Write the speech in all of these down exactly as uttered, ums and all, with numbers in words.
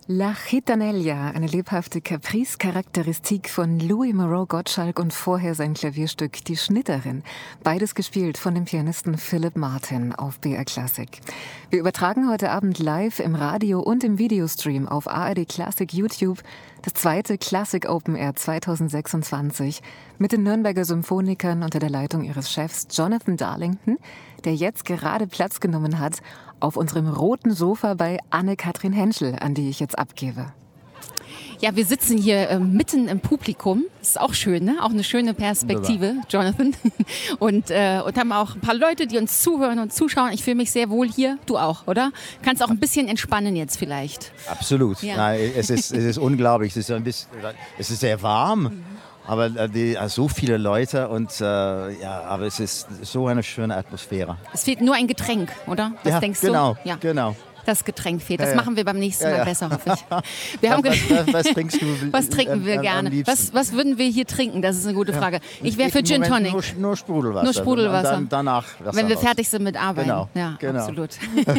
La Gitanella, eine lebhafte Caprice-Charakteristik von Louis Moreau-Gottschalk und vorher sein Klavierstück Die Schnitterin. Beides gespielt von dem Pianisten Philipp Martin auf B R Classic. Wir übertragen heute Abend live im Radio und im Videostream auf A R D Classic YouTube das zweite Classic Open Air zweitausendsechsundzwanzig mit den Nürnberger Symphonikern unter der Leitung ihres Chefs Jonathan Darlington, der jetzt gerade Platz genommen hat auf unserem roten Sofa bei Anne-Kathrin Henschel, an die ich jetzt abgebe. Ja, wir sitzen hier äh, mitten im Publikum. Das ist auch schön, ne? Auch eine schöne Perspektive, Jonathan. Und, äh, und haben auch ein paar Leute, die uns zuhören und zuschauen. Ich fühle mich sehr wohl hier. Du auch, oder? Kannst auch ein bisschen entspannen jetzt vielleicht. Absolut. Ja. Nein, es ist, es ist unglaublich. Es ist, ein bisschen, es ist sehr warm. Mhm. Aber die, so viele Leute und äh, ja, aber es ist so eine schöne Atmosphäre. Es fehlt nur ein Getränk, oder? Was ja, denkst genau, du? Ja, genau. Das Getränk fehlt. Das ja, ja. machen wir beim nächsten Mal ja, ja. besser, hoffe ich. Wir was, haben ge- was, was, was trinkst du? Was trinken wir am, gerne? am was, was würden wir hier trinken? Das ist eine gute Frage. Ich wäre für Im Gin Moment Tonic. Nur, nur Sprudelwasser. Nur Sprudelwasser. Und dann, danach Wasser Wenn wir raus. fertig sind mit Arbeiten. Genau. Ja, genau. absolut.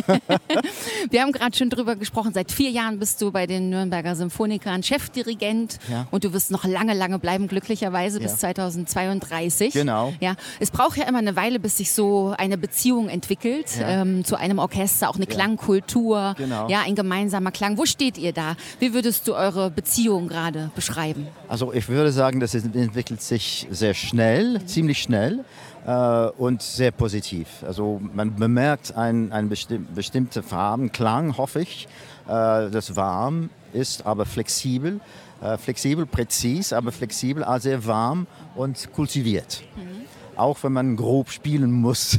Wir haben gerade schon drüber gesprochen. Seit vier Jahren bist du bei den Nürnberger Symphonikern Chefdirigent. Ja. Und du wirst noch lange, lange bleiben, glücklicherweise, ja. bis zweitausendzweiunddreißig. Genau. Ja. Es braucht ja immer eine Weile, bis sich so eine Beziehung entwickelt ja. ähm, zu einem Orchester, auch eine ja. Klangkultur, genau. ja, ein gemeinsamer Klang. Wo steht ihr da? Wie würdest du eure Beziehung gerade beschreiben? Also ich würde sagen, das entwickelt sich sehr schnell, mhm. ziemlich schnell äh, und sehr positiv. Also man bemerkt einen, einen besti- bestimmten Farbenklang, hoffe ich, äh, das warm ist, aber flexibel. Äh, flexibel, präzis, aber flexibel, also sehr warm und kultiviert. Mhm. Auch wenn man grob spielen muss.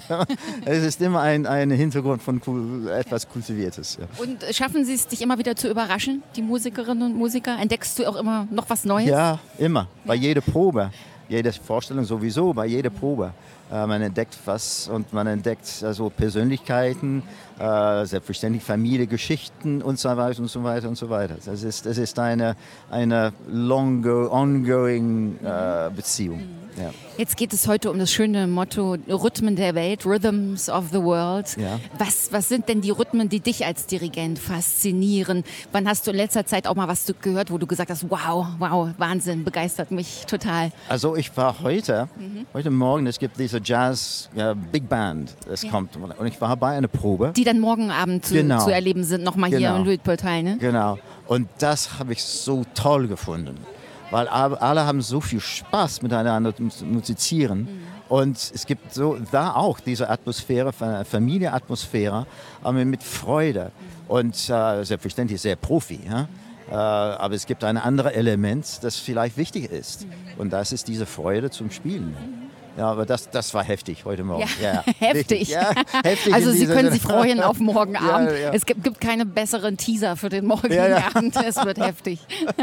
Es ist immer ein, ein Hintergrund von cool, etwas Kultiviertes. Ja. Und schaffen Sie es, dich immer wieder zu überraschen, die Musikerinnen und Musiker? Entdeckst du auch immer noch was Neues? Ja, immer. Bei jeder Probe. Jede Vorstellung sowieso, bei jeder Probe. Äh, man entdeckt was und man entdeckt also Persönlichkeiten, äh, selbstverständlich Familie, Geschichten und so weiter und so weiter und so weiter. Das ist, das ist eine, eine long ongoing äh, Beziehung. Ja. Jetzt geht es heute um das schöne Motto Rhythmen der Welt, Rhythms of the World. Ja. Was, was sind denn die Rhythmen, die dich als Dirigent faszinieren? Wann hast du in letzter Zeit auch mal was gehört, wo du gesagt hast, wow, wow, Wahnsinn, begeistert mich total? Also ich war heute, mhm. heute Morgen, es gibt diese Jazz ja, Big Band, das ja. kommt und ich war bei einer Probe. Die dann morgen Abend zu, genau. zu erleben sind, nochmal genau. hier im Luitpoldteil, ne? Genau, und das habe ich so toll gefunden. Weil alle haben so viel Spaß miteinander zu musizieren. Mhm. Und es gibt so da auch diese Atmosphäre, Familienatmosphäre, aber mit Freude. Mhm. Und äh, selbstverständlich sehr Profi. Ja? Mhm. Äh, aber es gibt ein anderes Element, das vielleicht wichtig ist. Mhm. Und das ist diese Freude zum Spielen. Mhm. Ja, aber das, das war heftig heute Morgen. Ja, ja, heftig. Ja, heftig. Also Sie können sich freuen auf morgen Abend. Ja, ja. Es gibt, gibt keine besseren Teaser für den morgigen ja, ja. Abend. Es wird heftig.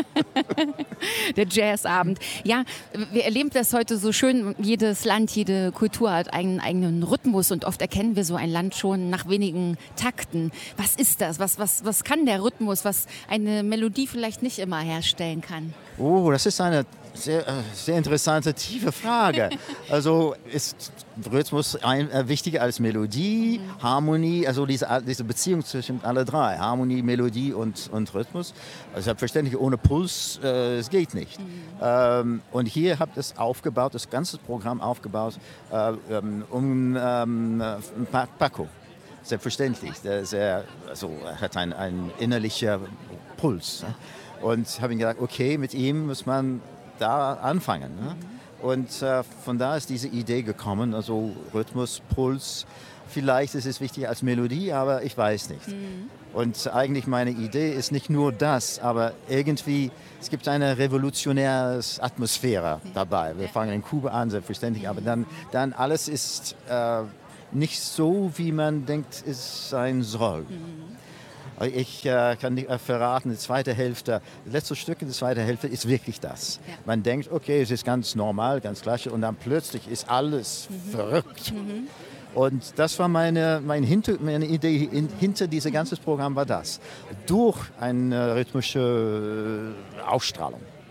Der Jazzabend. Ja, wir erleben das heute so schön. Jedes Land, jede Kultur hat einen eigenen Rhythmus und oft erkennen wir so ein Land schon nach wenigen Takten. Was ist das? Was, was, was kann der Rhythmus, was eine Melodie vielleicht nicht immer herstellen kann? Oh, das ist eine sehr, sehr interessante, tiefe Frage. Also ist Rhythmus ein, äh, wichtiger als Melodie, mhm. Harmonie, also diese, diese Beziehung zwischen alle drei, Harmonie, Melodie und, und Rhythmus. Also selbstverständlich ohne Puls, äh, es geht nicht. Mhm. Ähm, und hier habt es aufgebaut, das ganze Programm aufgebaut äh, um ähm, Paco. Selbstverständlich, der sehr, also, hat einen, einen innerlichen Puls. Ne? Und habe ich gedacht, okay, mit ihm muss man da anfangen. Ne? Und äh, von da ist diese Idee gekommen, also Rhythmus, Puls. Vielleicht ist es wichtiger als Melodie, aber ich weiß nicht. Mhm. Und eigentlich meine Idee ist nicht nur das, aber irgendwie, es gibt eine revolutionäre Atmosphäre dabei. Wir fangen in Kuba an, selbstverständlich, aber dann, dann alles ist äh, nicht so, wie man denkt, es sein soll. Mhm. Ich äh, kann nicht verraten, die zweite Hälfte, das letzte Stück in der zweiten Hälfte ist wirklich das. Ja. Man denkt, okay, es ist ganz normal, ganz klassisch und dann plötzlich ist alles mhm. verrückt. Mhm. Und das war meine, meine, hinter, meine Idee in, hinter diesem ganzen Programm war das. Durch eine rhythmische Ausstrahlung. Ja,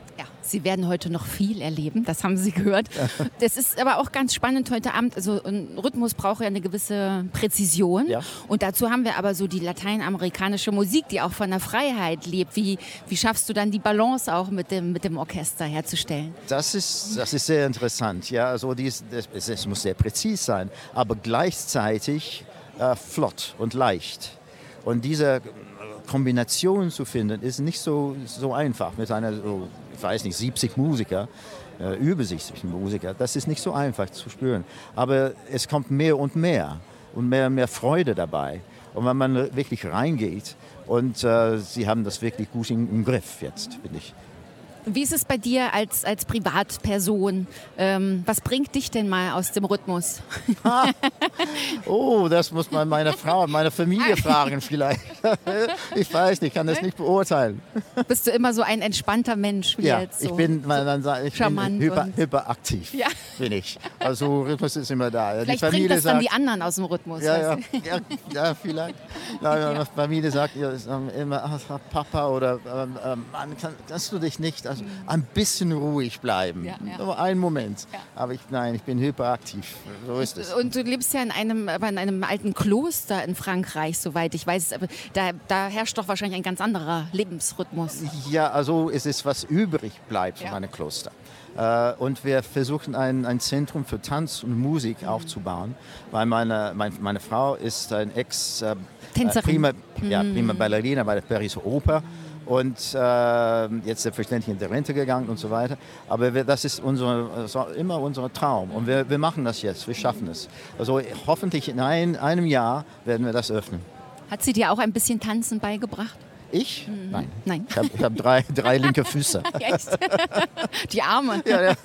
Sie werden heute noch viel erleben, das haben Sie gehört. Das ist aber auch ganz spannend heute Abend. Also ein Rhythmus braucht ja eine gewisse Präzision. Ja. Und dazu haben wir aber so die lateinamerikanische Musik, die auch von der Freiheit lebt. Wie, wie schaffst du dann die Balance auch mit dem, mit dem Orchester herzustellen? Das ist, das ist sehr interessant. Ja, also dies, das, es muss sehr präzise sein, aber gleichzeitig äh, flott und leicht. Und diese Kombination zu finden, ist nicht so, so einfach. Mit einer, so, ich weiß nicht, siebzig Musiker, äh, über siebzig Musiker, das ist nicht so einfach zu spüren. Aber es kommt mehr und mehr und mehr und mehr Freude dabei. Und wenn man wirklich reingeht, und äh, sie haben das wirklich gut im, im Griff jetzt, finde ich. Wie ist es bei dir als, als Privatperson? Ähm, was bringt dich denn mal aus dem Rhythmus? Oh, das muss man meine Frau, meine Familie fragen vielleicht. Ich weiß nicht, kann das nicht beurteilen. Bist du immer so ein entspannter Mensch wie Ja, jetzt? So, ich bin, man, man sagt, ich charmant bin hyper, und- hyperaktiv. Ja. Bin ich. Also Rhythmus ist immer da. Vielleicht die Familie bringt das dann sagt, die anderen aus dem Rhythmus. ja, ja, weißt du? ja, ja, vielleicht. Ja, ja. Die Familie sagt ja, ist, ähm, immer, ach, Papa oder ähm, ähm, Mann, kann, kannst du dich nicht also, ein bisschen ruhig bleiben. Ja, ja. Nur einen Moment. Ja. Aber ich, nein, ich bin hyperaktiv. So ist es. Und du lebst ja in einem, aber in einem alten Kloster in Frankreich, soweit ich weiß. Aber da, da herrscht doch wahrscheinlich ein ganz anderer Lebensrhythmus. Ja, also es ist, was übrig bleibt von Ja. meinem Kloster. Äh, und wir versuchen ein, ein Zentrum für Tanz und Musik aufzubauen, weil meine, mein, meine Frau ist ein Ex äh, Tänzerin. Prima, ja, Prima Ballerina bei der Pariser Oper und äh, jetzt selbstverständlich in die Rente gegangen und so weiter. Aber wir, das ist unsere, das war immer unser Traum und wir, wir machen das jetzt, wir schaffen es. Also hoffentlich in ein, einem Jahr werden wir das öffnen. Hat sie dir auch ein bisschen Tanzen beigebracht? Ich? Nein. Nein. Ich habe ich hab drei, drei linke Füße. Echt? Die Arme. Ja, ja.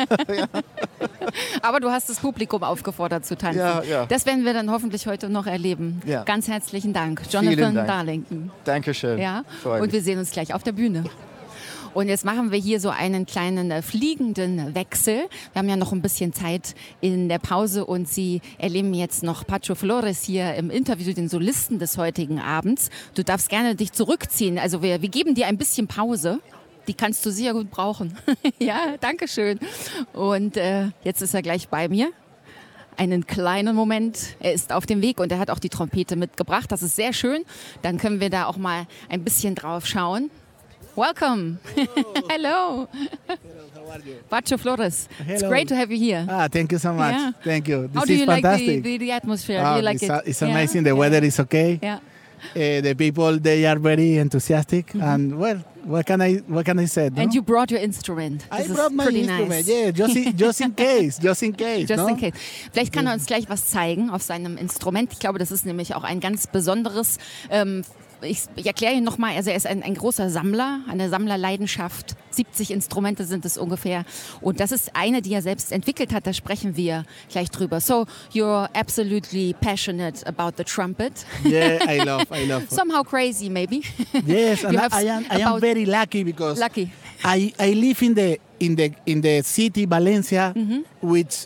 Aber du hast das Publikum aufgefordert zu tanzen. Ja, ja. Das werden wir dann hoffentlich heute noch erleben. Ja. Ganz herzlichen Dank, Jonathan Vielen Dank. Darlington. Dankeschön. Ja? Freut Und mich. wir sehen uns gleich auf der Bühne. Und jetzt machen wir hier so einen kleinen äh, fliegenden Wechsel. Wir haben ja noch ein bisschen Zeit in der Pause und Sie erleben jetzt noch Pacho Flores hier im Interview, den Solisten des heutigen Abends. Du darfst gerne dich zurückziehen. Also wir, wir geben dir ein bisschen Pause. Die kannst du sehr gut brauchen. Ja, danke schön. Und äh, jetzt ist er gleich bei mir. Einen kleinen Moment. Er ist auf dem Weg und er hat auch die Trompete mitgebracht. Das ist sehr schön. Dann können wir da auch mal ein bisschen drauf schauen. Welcome. Hello. How are you? Pacho Flores. It's Hello. great to have you here. Ah, thank you so much. Yeah. Thank you. This How do is you like the, fantastic. the, the atmosphere? Ah, do you like it's, it? a- it's Yeah? amazing. The Yeah. weather is okay. Yeah. Uh, the people they are very enthusiastic, and well, what can I what can I say? No? And you brought your instrument. I This is brought my pretty instrument. nice. Yeah, just in, just in case, just in case. Just no? in case. Vielleicht kann er uns gleich was zeigen auf seinem Instrument. Ich glaube, das ist nämlich auch ein ganz besonderes. Ähm, ich, ich erkläre Ihnen nochmal, also er ist ein, ein großer Sammler, eine Sammlerleidenschaft. siebzig Instrumente sind es ungefähr. Und das ist eine, die er selbst entwickelt hat. Da sprechen wir gleich drüber. So, you're absolutely passionate about the trumpet. Yeah, I love, I love. Somehow crazy, maybe. Yes, and You I, have I am I am about- very lucky because Lucky. I, I live in the in the in the city Valencia, Mm-hmm. which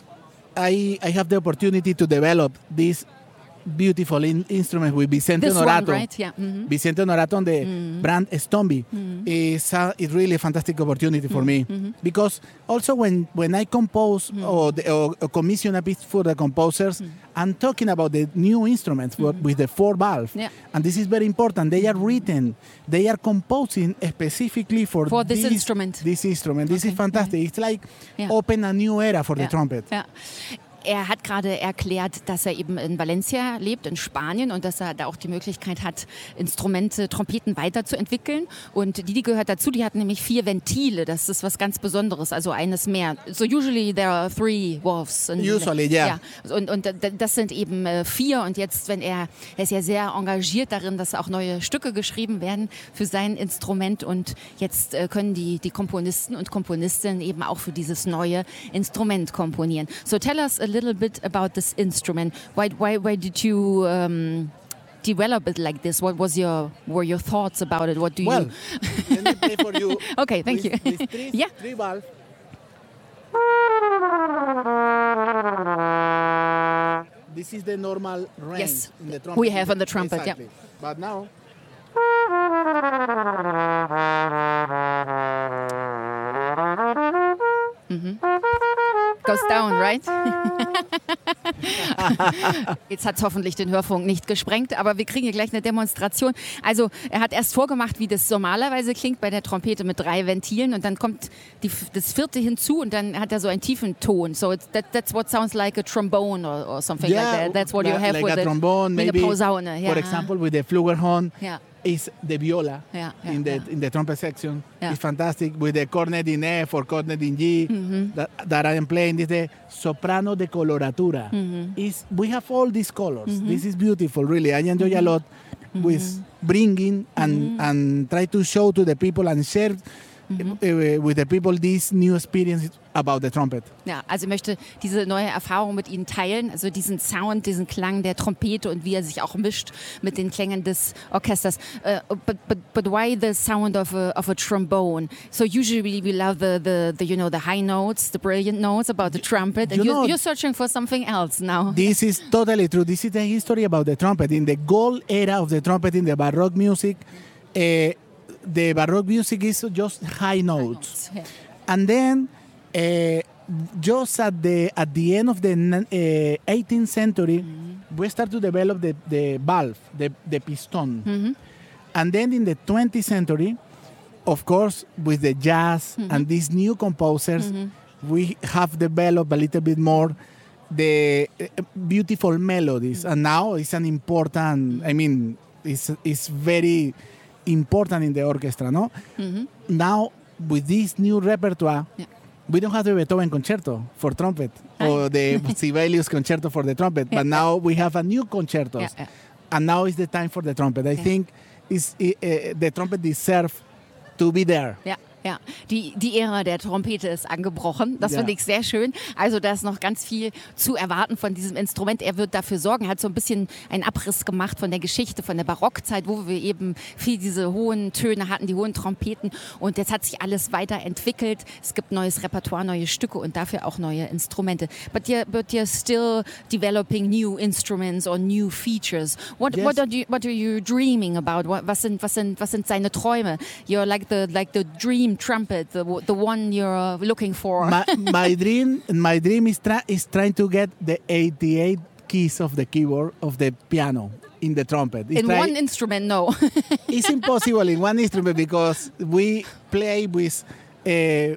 I I have the opportunity to develop this beautiful in, instrument with Vicente This one, Honorato. right? Yeah. mhm. Vicente Honorato on the brand Stomby is a, is really a fantastic opportunity for me because also when, when I compose or, the, or, or commission a piece for the composers, I'm talking about the new instruments with- with the four valve, Yeah. and this is very important. They are written, they are composing specifically for, For this instrument. This instrument, this is fantastic. It's like Yeah. open a new era for Ja. the trumpet. Ja. Er hat gerade erklärt, dass er eben in Valencia lebt, in Spanien, und dass er da auch die Möglichkeit hat, Instrumente, Trompeten weiterzuentwickeln. Und die, die gehört dazu, die hat nämlich vier Ventile. Das ist was ganz Besonderes, also eines mehr. So usually there are three valves. And- Usually, yeah. Ja. Und, und d- das sind eben äh, vier. Und jetzt, wenn er, er ist ja sehr engagiert darin, dass auch neue Stücke geschrieben werden für sein Instrument. Und jetzt äh, können die, die Komponisten und Komponistinnen eben auch für dieses neue Instrument komponieren. So tell us a little bit about this instrument. Why, why, why did you um, develop it like this? What was your, were your thoughts about it? What do Well, you? let me play for you. Okay, thank with- you. with three, Yeah. three valve. This is the normal range Yes, in the trumpet. we have on the trumpet, yeah. Exactly. But now, goes down, right? Jetzt hat es hoffentlich den Hörfunk nicht gesprengt, aber wir kriegen hier gleich eine Demonstration. Also er hat erst vorgemacht, wie das normalerweise klingt bei der Trompete mit drei Ventilen und dann kommt die, das vierte hinzu und dann hat er so einen tiefen Ton. So it's, that, that's what sounds like a trombone or, or something yeah, like that. That's what you have like with a it. trombone, Wie maybe. eine Posaune. Ja. For example, with the flugelhorn. Ja. Is the viola yeah, yeah, in the yeah. in the trumpet section. Yeah. It's fantastic with the cornet in F or cornet in G Mm-hmm. that, that I am playing. This is the soprano de coloratura. Mm-hmm. Is we have all these colors. Mm-hmm. This is beautiful, really. I enjoy mm-hmm. a lot with bringing and Mm-hmm. and try to show to the people and share Mm-hmm. uh, with the people this new experience about the trumpet. Ja, also ich möchte diese neue Erfahrung mit Ihnen teilen, also diesen Sound, diesen Klang der Trompete und wie er sich auch mischt mit den Klängen des Orchesters. Uh, but, but, but why the sound of a, of a trombone? So usually we love the, the, the, you know, the high notes, the brilliant notes about the trumpet, and you you know, you're searching for something else now. This is totally true. This is the history about the trumpet. In the gold era of the trumpet in the Baroque music, uh, the Baroque music is just high notes. Yeah. And then, uh, just at the at the end of the uh, eighteenth century, mm-hmm. we start to develop the, the valve, the, the piston. Mm-hmm. And then in the twentieth century, of course, with the jazz mm-hmm. and these new composers, mm-hmm. we have developed a little bit more the uh, beautiful melodies. And now it's an important, I mean, it's, it's very important in the orchestra, no? Mm-hmm. Now, with this new repertoire, yeah. we don't have the Beethoven concerto for trumpet or the Sibelius concerto for the trumpet, yeah, but now yeah. we have a new concertos, yeah, yeah. and now is the time for the trumpet. I yeah. think is uh, the trumpet deserves to be there. Yeah. Ja, die, die Ära der Trompete ist angebrochen. Das ja. finde ich sehr schön. Also da ist noch ganz viel zu erwarten von diesem Instrument. Er wird dafür sorgen, er hat so ein bisschen einen Abriss gemacht von der Geschichte, von der Barockzeit, wo wir eben viel diese hohen Töne hatten, die hohen Trompeten. Und jetzt hat sich alles weiterentwickelt. Es gibt neues Repertoire, neue Stücke und dafür auch neue Instrumente. But you're, but you're still developing new instruments or new features. What, yes. what, are, you, what are you dreaming about? Was sind, was sind, was sind seine Träume? You're like the, like the dream trumpet, the, the one you're looking for. My, my dream, my dream is, try, is trying to get the eighty-eight keys of the keyboard of the piano in the trumpet. It's in try, one instrument, no. It's impossible in one instrument because we play with uh,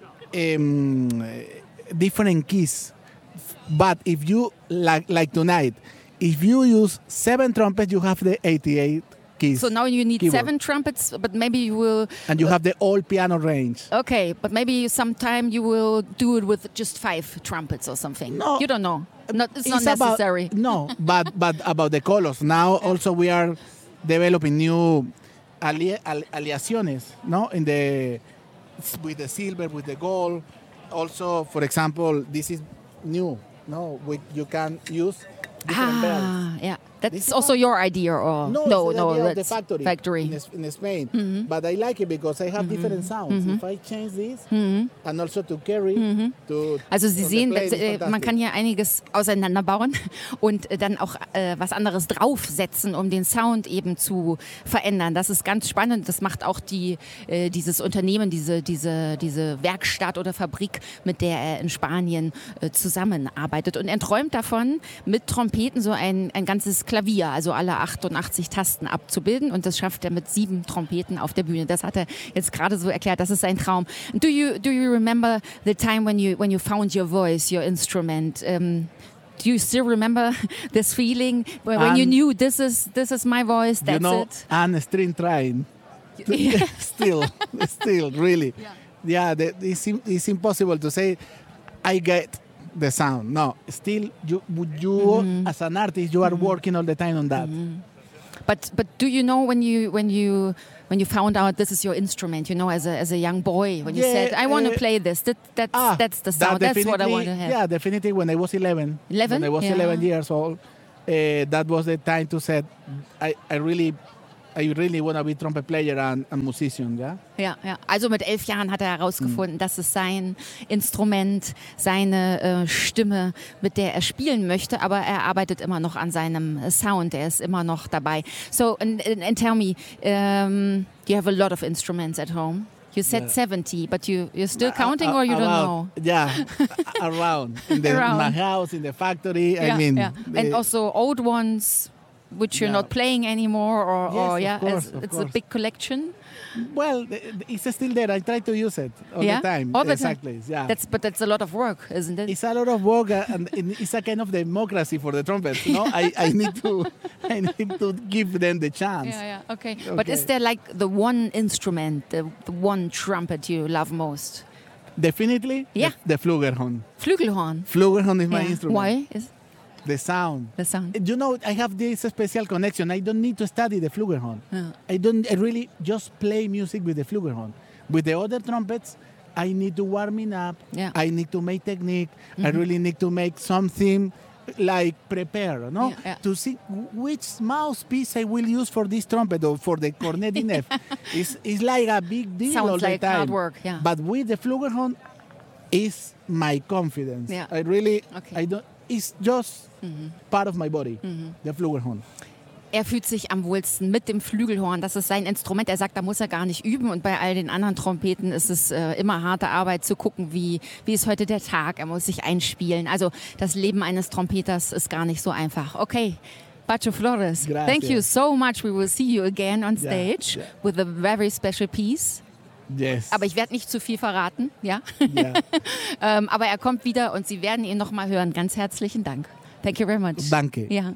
um, different keys. But if you, like, like tonight, if you use seven trumpets, you have the eighty-eight keys. So now you need keyboard. seven trumpets, but maybe you will... And you uh, have the whole piano range. Okay, but maybe sometime you will do it with just five trumpets or something. No. You don't know. Not, it's, it's not necessary. About, no, but, but about the colors. Now also we are developing new ali- al- aleaciones, no? In the, with the silver, with the gold. Also, for example, this is new. No, we, you can use different ah, bells. Yeah. That's also your idea, or no? No, it's no, the idea that's of the factory, factory. In, in Spain. Mm-hmm. But I like it because I have mm-hmm. different sounds. Mm-hmm. If I change this mm-hmm. and also to carry, mm-hmm. to also Sie sehen, play, dass, äh, man kann hier einiges auseinanderbauen und äh, dann auch äh, was anderes draufsetzen, um den Sound eben zu verändern. Das ist ganz spannend. Das macht auch die, äh, dieses Unternehmen, diese, diese, diese Werkstatt oder Fabrik, mit der er in Spanien äh, zusammenarbeitet. Und er träumt davon, mit Trompeten so ein, ein ganzes Klavier, also alle achtundachtzig Tasten abzubilden, und das schafft er mit sieben Trompeten auf der Bühne. Das hat er jetzt gerade so erklärt, das ist sein Traum. Do you, do you remember the time when you, when you found your voice, your instrument? Um, do you still remember this feeling when, when you knew this is, this is my voice, that's you know, it? I'm still trying. still, still, really. Yeah, yeah the, it's, it's impossible to say, I get the sound. No, still, you, you mm-hmm. as an artist, you are mm-hmm. working all the time on that. Mm-hmm. But but do you know when you when you when you found out this is your instrument? You know, as a as a young boy, when you yeah, said, "I want to uh, play this," that that's ah, that's the sound. That that's what I want to have. Yeah, definitely. When I was eleven, eleven, when I was yeah. eleven years old, uh, that was the time to say, I I really. I really want to be trumpet player and, and musician, yeah? Ja, ja. Also mit elf Jahren hat er herausgefunden, mhm. dass es sein Instrument, seine äh, Stimme, mit der er spielen möchte, aber er arbeitet immer noch an seinem Sound, er ist immer noch dabei. So, and, and tell me, um, do you have a lot of instruments at home? You said Yeah. seventy, but you, you're still counting Uh, or you don't about- know? Yeah, around. In the, Around. my house, in the factory. Yeah, I mean, yeah. And the- also old ones which you're Yeah. not playing anymore, or, Yes, or of yeah, course, it's, of it's a course. big collection. well, th- it's still there. I try to use it all Yeah? the time. All the exactly. time. Yeah. That's but that's a lot of work, isn't it? It's a lot of work, uh, and it's a kind of democracy for the trumpets. You know, I, I need to I need to give them the chance. Yeah, yeah, okay. But is Okay. there like the one instrument, the, the one trumpet you love most? Definitely, Yeah. the, the Flugelhorn. Flügelhorn. Flugelhorn is my Yeah. instrument. Why? Is The sound. the sound? You know, I have this special connection. I don't need to study the Flugelhorn. Yeah. I don't I really just play music with the Flugelhorn. With the other trumpets, I need to warming up. Yeah. I need to make technique. I really need to make something like prepare, no? Yeah, yeah. To see which mouthpiece I will use for this trumpet or for the cornet in F. It's, it's like a big deal Sounds all the like time. hard work, yeah. But with the Flugelhorn, is my confidence. Yeah. I really, Okay. I don't. It's just part of my body. The Flugelhorn. Er fühlt sich am wohlsten mit dem Flügelhorn. Das ist sein Instrument. Er sagt, da muss er gar nicht üben. Und bei all den anderen Trompeten ist es äh, immer harte Arbeit zu gucken, wie, wie ist heute der Tag. Er muss sich einspielen. Also das Leben eines Trompeters ist gar nicht so einfach. Okay, Pacho Flores, Gracias. thank you so much. We will see you again on Yeah, stage yeah. with a very special piece. Yes. Aber ich werde nicht zu viel verraten, ja. Yeah. ähm, aber er kommt wieder und Sie werden ihn noch mal hören. Ganz herzlichen Dank. Thank you very much. Danke. Ja.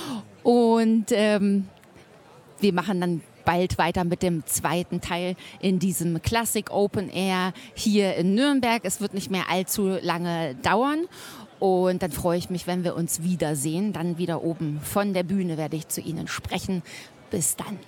Und ähm, wir machen dann bald weiter mit dem zweiten Teil in diesem Classic Open Air hier in Nürnberg. Es wird nicht mehr allzu lange dauern. Und dann freue ich mich, wenn wir uns wiedersehen. Dann wieder oben von der Bühne werde ich zu Ihnen sprechen. Bis dann.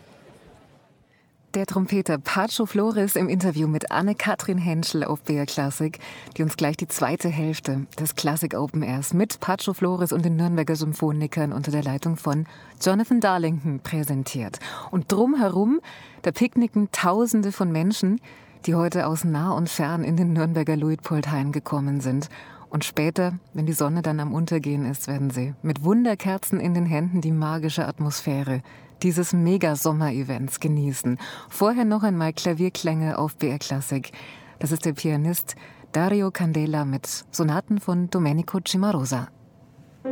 Der Trompeter Pacho Flores im Interview mit Anne-Kathrin Henschel auf B R Classic, die uns gleich die zweite Hälfte des Classic Open Airs mit Pacho Flores und den Nürnberger Symphonikern unter der Leitung von Jonathan Darlington präsentiert. Und drumherum, da picknicken Tausende von Menschen, die heute aus nah und fern in den Nürnberger Luitpoldhain gekommen sind. Und später, wenn die Sonne dann am Untergehen ist, werden sie mit Wunderkerzen in den Händen die magische Atmosphäre dieses Mega-Sommer-Events genießen. Vorher noch einmal Klavierklänge auf B R Classic. Das ist der Pianist Dario Candela mit Sonaten von Domenico Cimarosa.